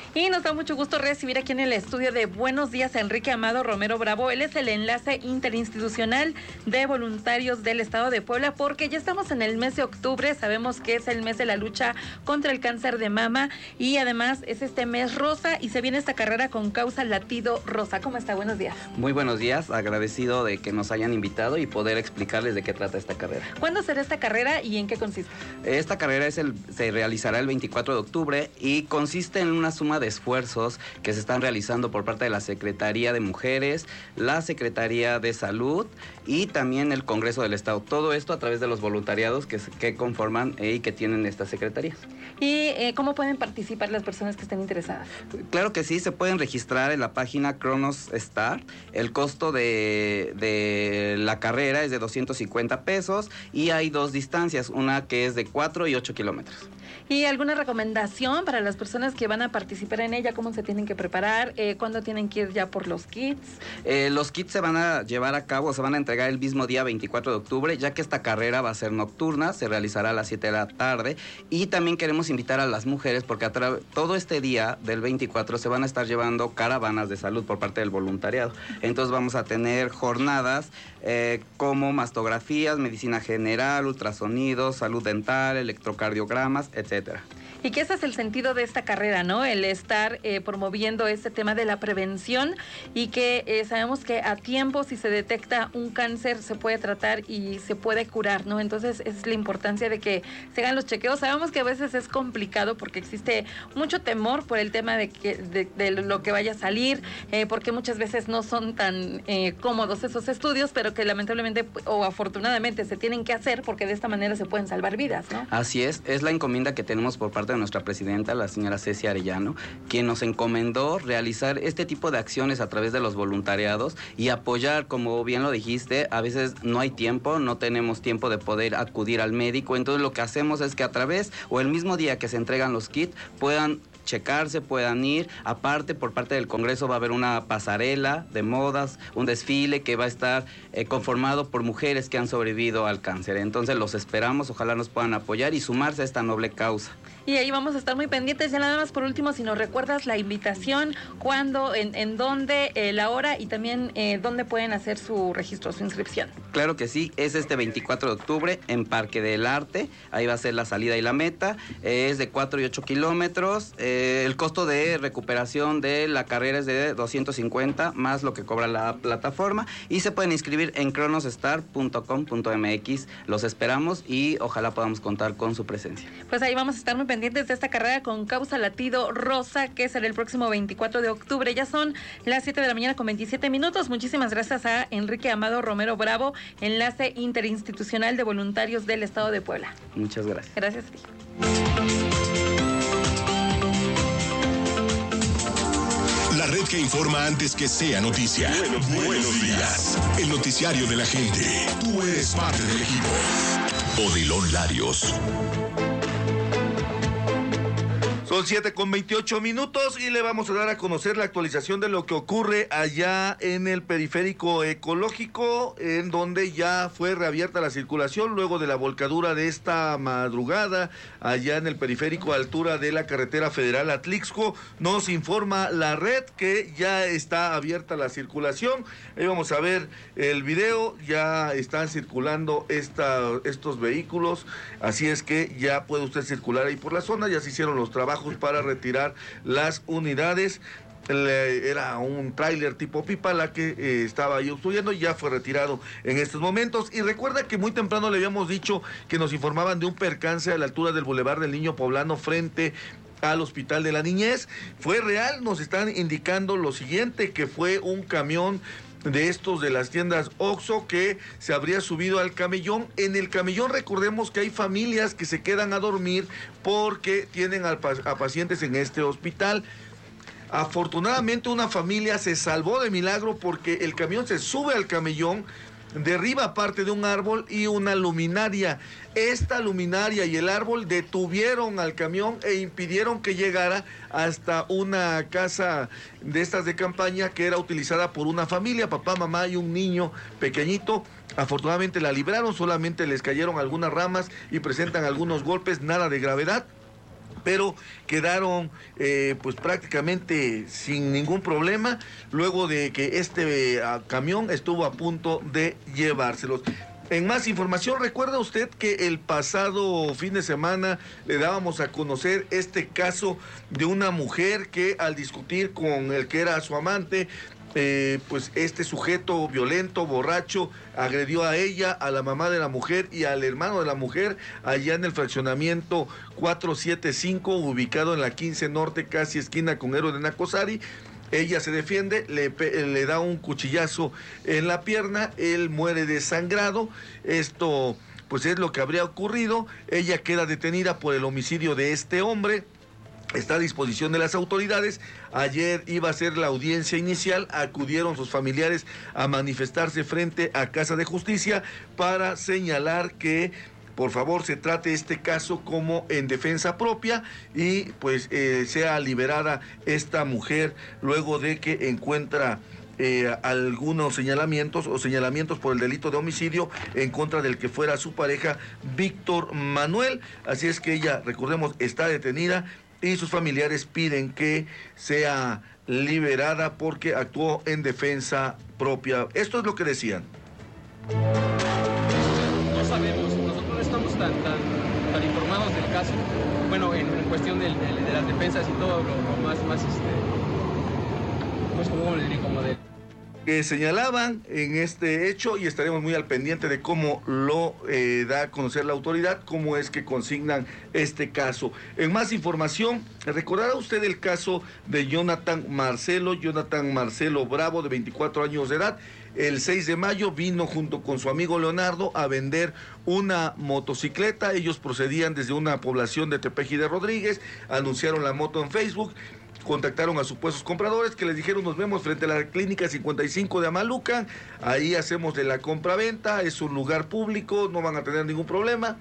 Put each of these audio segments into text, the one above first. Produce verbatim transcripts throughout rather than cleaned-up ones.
Y nos da mucho gusto recibir aquí en el estudio de Buenos Días a Enrique Amado Romero Bravo. Él es el enlace interinstitucional de voluntarios del Estado de Puebla, porque ya estamos en el mes de octubre. Sabemos que es el mes de la lucha contra el cáncer de mama y además es este mes rosa y se viene esta carrera con causa Latido Rosa. ¿Cómo está? Buenos días. Muy buenos días, agradecido de que nos hayan invitado y poder explicarles de qué trata esta carrera. ¿Cuándo será esta carrera y en qué consiste? Esta carrera es el, se realizará el veinticuatro de octubre y consiste en una suma de esfuerzos que se están realizando por parte de la Secretaría de Mujeres, la Secretaría de Salud y también el Congreso del Estado. Todo esto a través de los voluntariados que, que conforman eh, y que tienen estas secretarías. ¿Y eh, cómo pueden participar las personas que estén interesadas? Claro que sí, se pueden registrar en la página Cronos Star. El costo de, de la carrera es de doscientos cincuenta pesos y hay dos distancias, una que es de cuatro y ocho kilómetros. ¿Y alguna recomendación para las personas que van a participar en ella? ¿Cómo se tienen que preparar? Eh, ¿Cuándo tienen que ir ya por los kits? Eh, los kits se van a llevar a cabo, se van a entregar el mismo día veinticuatro de octubre, ya que esta carrera va a ser nocturna, se realizará a las siete de la tarde. Y también queremos invitar a las mujeres, porque a tra- todo este día del veinticuatro se van a estar llevando caravanas de salud por parte del voluntariado. Entonces vamos a tener jornadas eh, como mastografías, medicina general, ultrasonidos, salud dental, electrocardiogramas, etcétera. Y que ese es el sentido de esta carrera, ¿no? El estar eh, promoviendo este tema de la prevención y que eh, sabemos que a tiempo, si se detecta un cáncer, se puede tratar y se puede curar, ¿no? Entonces es la importancia de que se hagan los chequeos. Sabemos que a veces es complicado porque existe mucho temor por el tema de, que, de, de lo que vaya a salir, eh, porque muchas veces no son tan eh, cómodos esos estudios, pero que lamentablemente o afortunadamente se tienen que hacer porque de esta manera se pueden salvar vidas, ¿no? Así es, es la encomienda que tenemos por parte de nuestra presidenta, la señora Ceci Arellano, quien nos encomendó realizar este tipo de acciones a través de los voluntariados y apoyar, como bien lo dijiste, a veces no hay tiempo, no tenemos tiempo de poder acudir al médico, entonces lo que hacemos es que a través o el mismo día que se entregan los kits puedan checarse, puedan ir. Aparte, por parte del Congreso va a haber una pasarela de modas, un desfile que va a estar eh, conformado por mujeres que han sobrevivido al cáncer. Entonces los esperamos, ojalá nos puedan apoyar y sumarse a esta noble causa. Y ahí vamos a estar muy pendientes. Ya nada más por último, si nos recuerdas la invitación, cuándo, en, en dónde, eh, la hora y también eh, dónde pueden hacer su registro, su inscripción. Claro que sí, es este veinticuatro de octubre en Parque del Arte, ahí va a ser la salida y la meta, eh, es de cuatro y ocho kilómetros, eh, el costo de recuperación de la carrera es de doscientos cincuenta más lo que cobra la plataforma y se pueden inscribir en cronostar punto com punto m x. Los esperamos y ojalá podamos contar con su presencia. Pues ahí vamos a estar muy pendientes de esta carrera con causa Latido Rosa, que será el próximo veinticuatro de octubre. Ya son las siete de la mañana con veintisiete minutos. Muchísimas gracias a Enrique Amado Romero Bravo, enlace interinstitucional de voluntarios del Estado de Puebla. Muchas gracias. Gracias a ti. La red que informa antes que sea noticia. Buenos, buenos días. El noticiario de la gente. Tú eres parte del equipo. Odilon Larios. Son siete con veintiocho minutos y le vamos a dar a conocer la actualización de lo que ocurre allá en el periférico ecológico, en donde ya fue reabierta la circulación luego de la volcadura de esta madrugada, allá en el periférico a altura de la carretera federal Atlixco. Nos informa la red que ya está abierta la circulación. Ahí vamos a ver el video, ya están circulando esta, estos vehículos, así es que ya puede usted circular ahí por la zona, ya se hicieron los trabajos para retirar las unidades. Era un tráiler tipo pipa la que eh, estaba ahí obstruyendo y ya fue retirado en estos momentos. Y recuerda que muy temprano le habíamos dicho que nos informaban de un percance a la altura del Boulevard del Niño Poblano frente al Hospital de la Niñez. Fue real, nos están indicando lo siguiente, que fue un camión de estos de las tiendas Oxxo que se habría subido al camellón. En el camellón recordemos que hay familias que se quedan a dormir porque tienen a, a pacientes en este hospital. Afortunadamente una familia se salvó de milagro porque el camión se sube al camellón, derriba parte de un árbol y una luminaria. Esta luminaria y el árbol detuvieron al camión e impidieron que llegara hasta una casa de estas de campaña que era utilizada por una familia, papá, mamá y un niño pequeñito. Afortunadamente la libraron, solamente les cayeron algunas ramas y presentan algunos golpes, nada de gravedad. pero quedaron eh, pues prácticamente sin ningún problema luego de que este eh, camión estuvo a punto de llevárselos. En más información, recuerda usted que el pasado fin de semana le dábamos a conocer este caso de una mujer que al discutir con el que era su amante, Eh, pues este sujeto violento, borracho, agredió a ella, a la mamá de la mujer y al hermano de la mujer allá en el fraccionamiento cuatrocientos setenta y cinco, ubicado en la quince Norte, casi esquina con Héroe de Nacosari. Ella se defiende, le, le da un cuchillazo en la pierna, él muere desangrado. Esto pues es lo que habría ocurrido. Ella queda detenida por el homicidio de este hombre. Está a disposición de las autoridades. Ayer iba a ser la audiencia inicial, acudieron sus familiares a manifestarse frente a Casa de Justicia para señalar que por favor se trate este caso como en defensa propia y pues eh, sea liberada esta mujer luego de que encuentra Eh, algunos señalamientos o señalamientos por el delito de homicidio en contra del que fuera su pareja, Víctor Manuel. Así es que ella, recordemos, está detenida y sus familiares piden que sea liberada porque actuó en defensa propia. Esto es lo que decían. No sabemos, nosotros no estamos tan, tan, tan informados del caso. Bueno, en, en cuestión de, de, de las defensas y todo lo, lo más, más este, pues como le diría, como de... que señalaban en este hecho y estaremos muy al pendiente de cómo lo eh, da a conocer la autoridad, cómo es que consignan este caso. En más información, recordará usted el caso de Jonathan Marcelo, Jonathan Marcelo Bravo, de veinticuatro años de edad. El seis de mayo vino junto con su amigo Leonardo a vender una motocicleta. Ellos procedían desde una población de Tepeji de Rodríguez, anunciaron la moto en Facebook, contactaron a supuestos compradores que les dijeron: nos vemos frente a la clínica cincuenta y cinco de Amalucan, ahí hacemos de la compra-venta, es un lugar público, no van a tener ningún problema.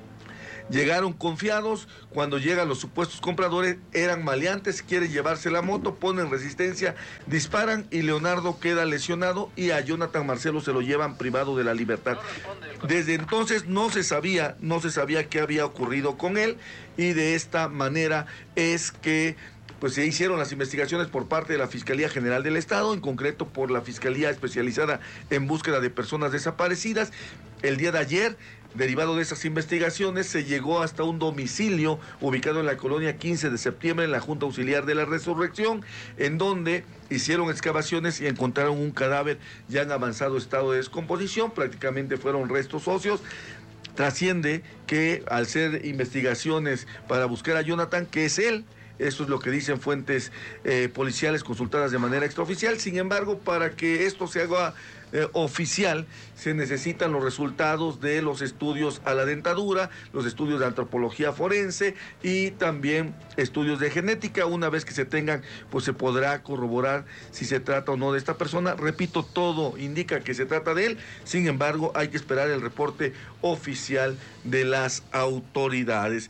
Llegaron confiados, cuando llegan los supuestos compradores eran maleantes, quieren llevarse la moto, ponen resistencia, disparan y Leonardo queda lesionado y a Jonathan Marcelo se lo llevan privado de la libertad. Desde entonces no se sabía, no se sabía qué había ocurrido con él y de esta manera es que pues se hicieron las investigaciones por parte de la Fiscalía General del Estado, en concreto por la Fiscalía Especializada en Búsqueda de Personas Desaparecidas. El día de ayer, derivado de esas investigaciones, se llegó hasta un domicilio ubicado en la colonia quince de septiembre, en la Junta Auxiliar de la Resurrección, en donde hicieron excavaciones y encontraron un cadáver ya en avanzado estado de descomposición, prácticamente fueron restos óseos. Trasciende que al ser investigaciones para buscar a Jonathan, que es él, eso es lo que dicen fuentes eh, policiales consultadas de manera extraoficial. Sin embargo, para que esto se haga eh, oficial, se necesitan los resultados de los estudios a la dentadura, los estudios de antropología forense y también estudios de genética. Una vez que se tengan, pues se podrá corroborar si se trata o no de esta persona. Repito, todo indica que se trata de él. Sin embargo, hay que esperar el reporte oficial de las autoridades.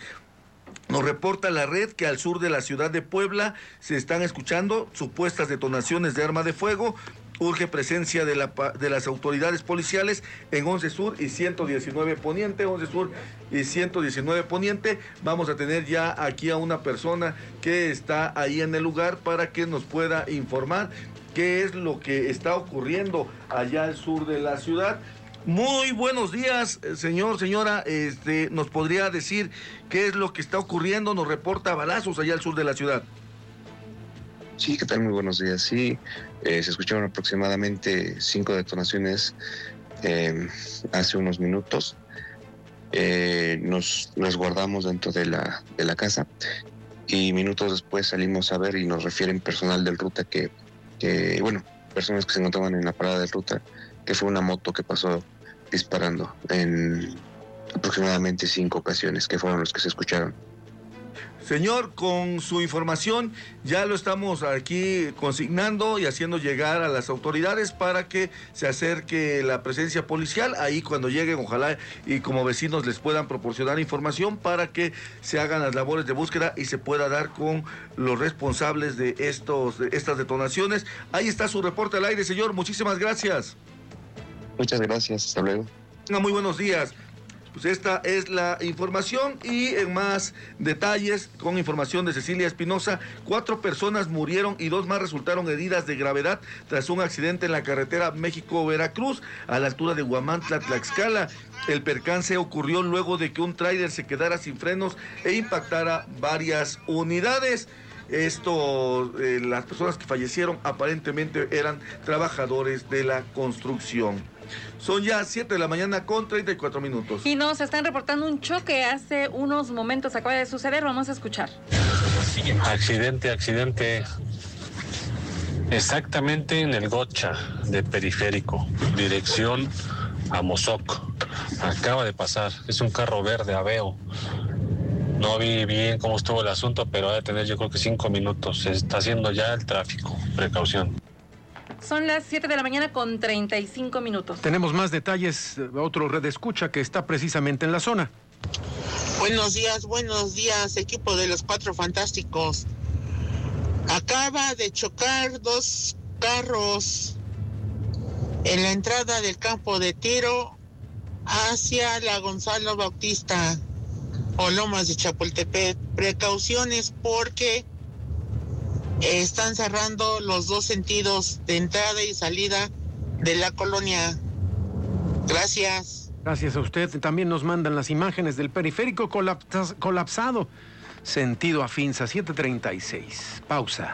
Nos reporta la red que al sur de la ciudad de Puebla se están escuchando supuestas detonaciones de arma de fuego. Urge presencia de, la, de las autoridades policiales en once Sur y ciento diecinueve Poniente, once Sur y ciento diecinueve Poniente. Vamos a tener ya aquí a una persona que está ahí en el lugar para que nos pueda informar qué es lo que está ocurriendo allá al sur de la ciudad. Muy buenos días, señor, señora, este, ¿nos podría decir qué es lo que está ocurriendo? Nos reporta balazos allá al sur de la ciudad. Sí, ¿qué tal? Muy buenos días. Sí, eh, se escucharon aproximadamente cinco detonaciones eh, hace unos minutos. Eh, nos resguardamos dentro de la, de la casa y minutos después salimos a ver y nos refieren personal del ruta que, que, bueno, personas que se encontraban en la parada del ruta, que fue una moto que pasó disparando en aproximadamente cinco ocasiones, que fueron los que se escucharon. Señor, con su información ya lo estamos aquí consignando y haciendo llegar a las autoridades para que se acerque la presencia policial. Ahí cuando lleguen, ojalá y como vecinos les puedan proporcionar información para que se hagan las labores de búsqueda y se pueda dar con los responsables de, estos, de estas detonaciones. Ahí está su reporte al aire, señor. Muchísimas gracias. Muchas gracias. Hasta luego. Muy buenos días. Pues esta es la información y en más detalles, con información de Cecilia Espinosa, cuatro personas murieron y dos más resultaron heridas de gravedad tras un accidente en la carretera México-Veracruz a la altura de Huamantla, Tlaxcala. El percance ocurrió luego de que un tráiler se quedara sin frenos e impactara varias unidades. Esto, eh, las personas que fallecieron aparentemente eran trabajadores de la construcción. Son ya siete de la mañana con treinta y cuatro minutos. Y nos están reportando un choque hace unos momentos, acaba de suceder, vamos a escuchar. Accidente, accidente. Exactamente en el Gocha de Periférico, dirección a Mozoc. Acaba de pasar, es un carro verde Aveo. No vi bien cómo estuvo el asunto, pero va a tener yo creo que cinco minutos. Se está haciendo ya el tráfico. Precaución. Son las siete de la mañana con treinta y cinco minutos. Tenemos más detalles, otro red escucha que está precisamente en la zona. Buenos días, buenos días, equipo de los Cuatro Fantásticos. Acaba de chocar dos carros en la entrada del campo de tiro hacia la Gonzalo Bautista o Lomas de Chapultepec. Precauciones porque están cerrando los dos sentidos de entrada y salida de la colonia. Gracias. Gracias a usted. También nos mandan las imágenes del periférico colapsa- colapsado. Sentido a Finza, siete treinta y seis. Pausa.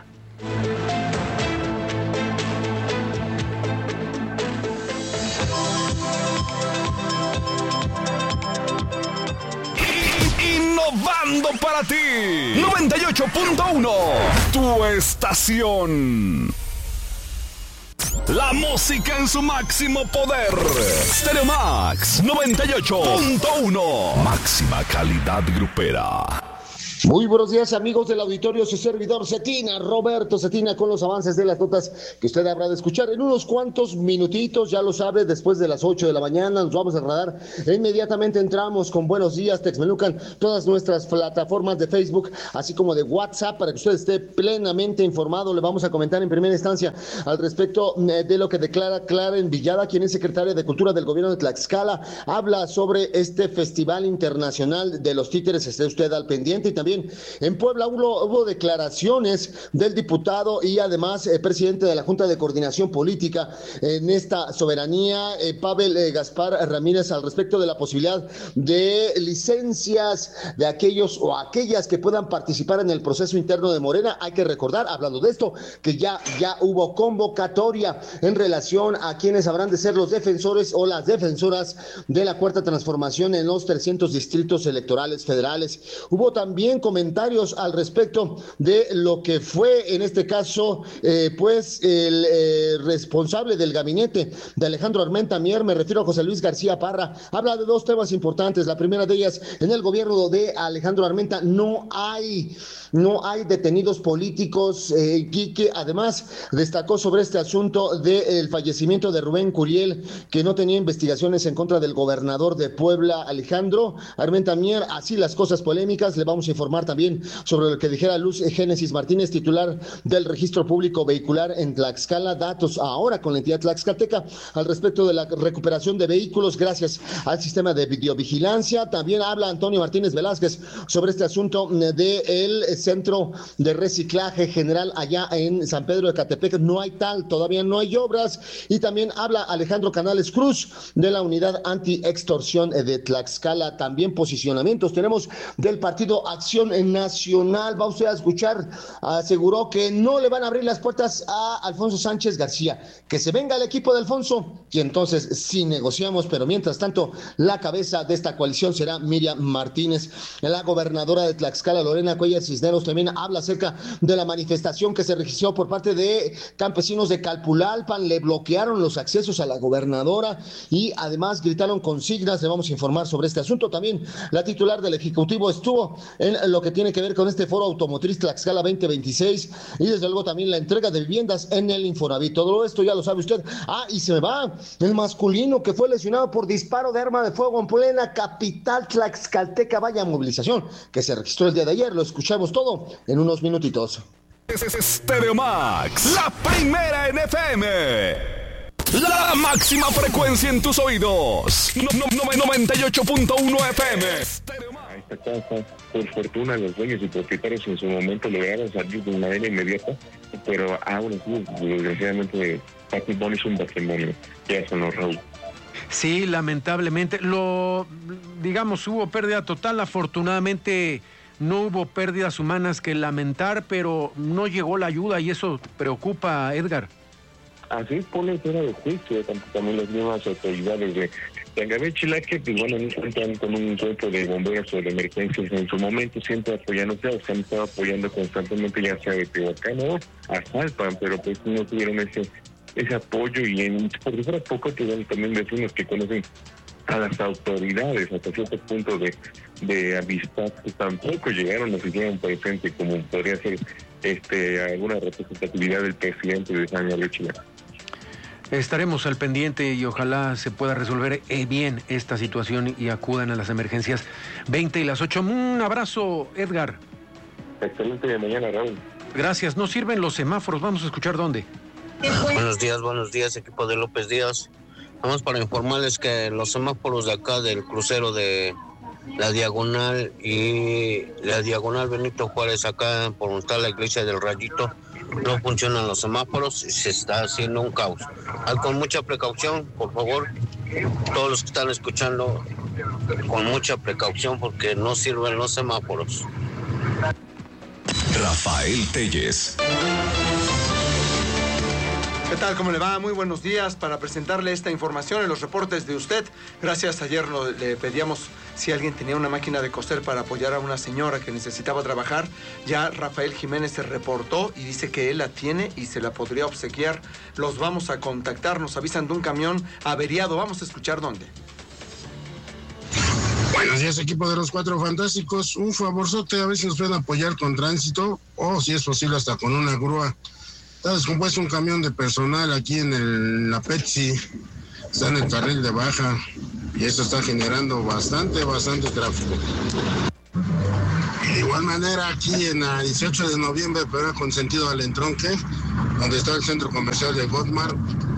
Innovando para ti. noventa y ocho punto uno. Tu estación. La música en su máximo poder. Stereo Max noventa y ocho punto uno. Máxima calidad grupera. Muy buenos días, amigos del auditorio, su servidor Cetina, Roberto Cetina, con los avances de las notas que usted habrá de escuchar en unos cuantos minutitos, ya lo sabe, después de las ocho de la mañana nos vamos a radar e inmediatamente entramos con Buenos Días Texmelucan, todas nuestras plataformas de Facebook, así como de WhatsApp, para que usted esté plenamente informado. Le vamos a comentar en primera instancia al respecto de lo que declara Karen Villada, quien es secretaria de Cultura del gobierno de Tlaxcala, habla sobre este Festival Internacional de los Títeres, esté usted al pendiente. Y también en Puebla hubo, hubo declaraciones del diputado y además eh, presidente de la Junta de Coordinación Política en esta soberanía, eh, Pavel eh, Gaspar Ramírez, al respecto de la posibilidad de licencias de aquellos o aquellas que puedan participar en el proceso interno de Morena. Hay que recordar, hablando de esto, que ya, ya hubo convocatoria en relación a quienes habrán de ser los defensores o las defensoras de la Cuarta Transformación en los trescientos distritos electorales federales. Hubo también comentarios al respecto de lo que fue en este caso eh, pues el eh, responsable del gabinete de Alejandro Armenta Mier, me refiero a José Luis García Parra. Habla de dos temas importantes. La primera de ellas, en el gobierno de Alejandro Armenta no hay no hay detenidos políticos, eh, y que además destacó sobre este asunto del fallecimiento de Rubén Curiel, que no tenía investigaciones en contra del gobernador de Puebla, Alejandro Armenta Mier. Así las cosas polémicas. Le vamos a informar también sobre lo que dijera Luz Génesis Martínez, titular del Registro Público Vehicular en Tlaxcala, datos ahora con la entidad tlaxcalteca al respecto de la recuperación de vehículos gracias al sistema de videovigilancia. También habla Antonio Martínez Velázquez sobre este asunto del Centro de Reciclaje General allá en San Pedro de Catepec. No hay tal, todavía no hay obras. Y también habla Alejandro Canales Cruz de la Unidad Anti-Extorsión de Tlaxcala. También posicionamientos tenemos del Partido Acción Nacional. Va usted a escuchar, aseguró que no le van a abrir las puertas a Alfonso Sánchez García, que se venga el equipo de Alfonso y entonces sí negociamos, pero mientras tanto la cabeza de esta coalición será Miriam Martínez. La gobernadora de Tlaxcala, Lorena Cuellar Cisneros, también habla acerca de la manifestación que se registró por parte de campesinos de Calpulalpan. Le bloquearon los accesos a la gobernadora y además gritaron consignas. Le vamos a informar sobre este asunto. También la titular del Ejecutivo estuvo en lo que tiene que ver con este Foro Automotriz Tlaxcala veinte veintiséis y desde luego también la entrega de viviendas en el Infonavit. Todo esto ya lo sabe usted. Ah, y se me va el masculino que fue lesionado por disparo de arma de fuego en plena capital tlaxcalteca. Vaya movilización que se registró el día de ayer. Lo escuchamos todo en unos minutitos. Stereo Max, la primera en F M. La máxima frecuencia en tus oídos. No, no, no, noventa y ocho punto uno F M. A esta casa, por fortuna, los dueños y propietarios en su momento lograron salir de una manera inmediata, pero aún así, desgraciadamente, patrimonio es un patrimonio. Ya sonó, Raúl. Sí, lamentablemente. Lo, digamos, hubo pérdida total. Afortunadamente no hubo pérdidas humanas que lamentar, pero no llegó la ayuda y eso preocupa, Edgar. Así pone fuera de juicio también las mismas autoridades de Tangamé, Chilaque, pues bueno, no cuentan con un cuerpo de bomberos o de emergencias en su momento, siempre apoyándose, o se han estado apoyando constantemente, ya sea de Tehuacán o Azalpan, pero pues no tuvieron ese ese apoyo y en, por si fuera poco, tuvieron también vecinos que conocen a las autoridades hasta cierto punto de, de amistad, que tampoco llegaron a un presente como podría ser este alguna representatividad del presidente de San Gabriel Chilaque. Estaremos al pendiente y ojalá se pueda resolver eh, bien esta situación y acudan a las emergencias veinte y las ocho. Un abrazo, Edgar. Excelente de mañana, Raúl. Gracias. ¿No sirven los semáforos? Vamos a escuchar dónde. Buenos días, buenos días, equipo de López Díaz. Vamos para informarles que los semáforos de acá del crucero de la Diagonal y la Diagonal Benito Juárez, acá por donde está la iglesia del Rayito, no funcionan los semáforos y se está haciendo un caos. Hay con mucha precaución, por favor, todos los que están escuchando, con mucha precaución porque no sirven los semáforos. Rafael Telles. ¿Qué tal? ¿Cómo le va? Muy buenos días. Para presentarle esta información en los reportes de usted. Gracias. Ayer lo, le pedíamos si alguien tenía una máquina de coser para apoyar a una señora que necesitaba trabajar. Ya Rafael Jiménez se reportó y dice que él la tiene y se la podría obsequiar. Los vamos a contactar. Nos avisan de un camión averiado. Vamos a escuchar dónde. Buenos días, equipo de los Cuatro Fantásticos. Un favorzote, a ver si nos pueden apoyar con tránsito o, si es posible, hasta con una grúa. Está descompuesto un camión de personal aquí en el, la Pepsi, está en el carril de baja y esto está generando bastante, bastante tráfico. De igual manera aquí en la dieciocho de noviembre, pero con sentido al entronque, donde está el centro comercial de Godmar,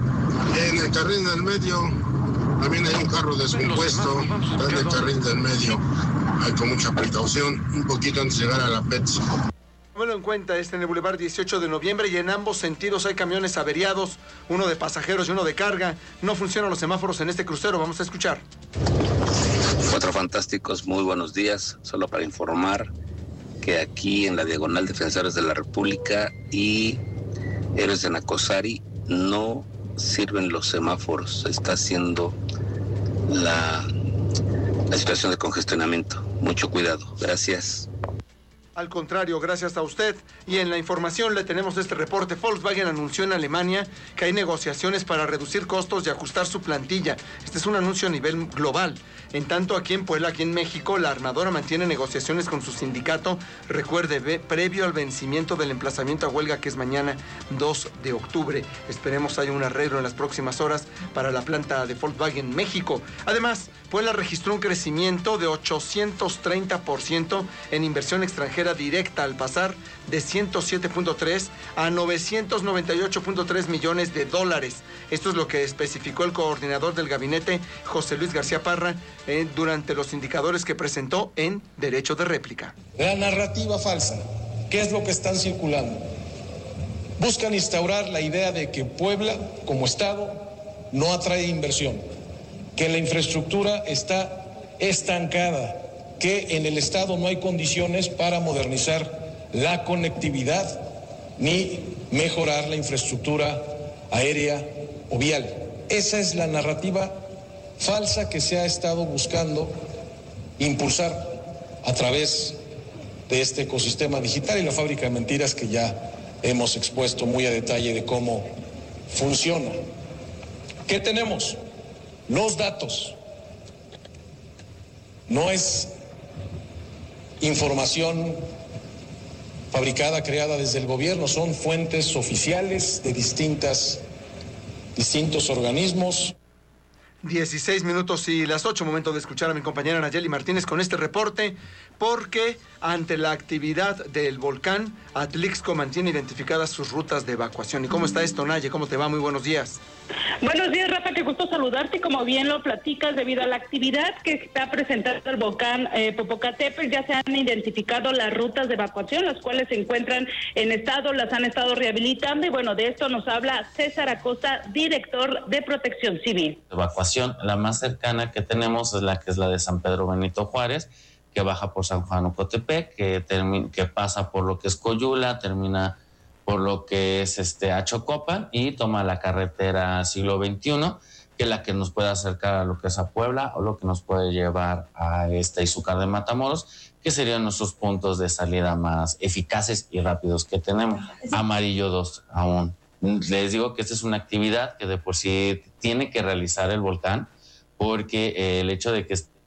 en el carril del medio también hay un carro descompuesto, está en el carril del medio, hay con mucha precaución, un poquito antes de llegar a la Pepsi. Tómelo en cuenta, este en el Boulevard dieciocho de noviembre y en ambos sentidos hay camiones averiados, uno de pasajeros y uno de carga. No funcionan los semáforos en este crucero, vamos a escuchar. Cuatro Fantásticos, muy buenos días. Solo para informar que aquí en la Diagonal Defensores de la República y Héroes de Nacosari no sirven los semáforos. Se está haciendo la, la situación de congestionamiento. Mucho cuidado. Gracias. Al contrario, gracias a usted. Y en la información le tenemos este reporte. Volkswagen anunció en Alemania que hay negociaciones para reducir costos y ajustar su plantilla. Este es un anuncio a nivel global. En tanto, aquí en Puebla, aquí en México, la armadora mantiene negociaciones con su sindicato. Recuerde, ve, previo al vencimiento del emplazamiento a huelga, que es mañana dos de octubre. Esperemos haya un arreglo en las próximas horas para la planta de Volkswagen México. Además, Puebla registró un crecimiento de ochocientos treinta por ciento en inversión extranjera directa, al pasar de ciento siete punto tres a novecientos noventa y ocho punto tres millones de dólares. Esto es lo que especificó el coordinador del gabinete, José Luis García Parra, eh, durante los indicadores que presentó en Derecho de Réplica. La narrativa falsa, ¿qué es lo que están circulando? Buscan instaurar la idea de que Puebla, como estado, no atrae inversión, que la infraestructura está estancada, que en el estado no hay condiciones para modernizar la conectividad ni mejorar la infraestructura aérea o vial. Esa es la narrativa falsa que se ha estado buscando impulsar a través de este ecosistema digital y la fábrica de mentiras que ya hemos expuesto muy a detalle de cómo funciona. ¿Qué tenemos? Los datos. No es información fabricada, creada desde el gobierno, son fuentes oficiales de distintas, distintos organismos. dieciséis minutos y las ocho, momento de escuchar a mi compañera Nayeli Martínez con este reporte, porque ante la actividad del volcán, Atlixco mantiene identificadas sus rutas de evacuación. ¿Y cómo está esto, Naye? ¿Cómo te va? Muy buenos días. Buenos días, Rafa, qué gusto saludarte. Como bien lo platicas, debido a la actividad que está presentando el volcán eh, Popocatépetl, ya se han identificado las rutas de evacuación, las cuales se encuentran en estado, las han estado rehabilitando, y bueno, de esto nos habla César Acosta, director de Protección Civil. Evacuación, la más cercana que tenemos es la que es la de San Pedro Benito Juárez, que baja por San Juan Ocotepec, que, termi- que pasa por lo que es Coyula, termina por lo que es este Achocopan y toma la carretera siglo veintiuno, que es la que nos puede acercar a lo que es a Puebla o lo que nos puede llevar a este Izúcar de Matamoros, que serían nuestros puntos de salida más eficaces y rápidos que tenemos. Amarillo dos aún. Les digo que esta es una actividad que de por sí tiene que realizar el volcán, porque eh, el hecho de que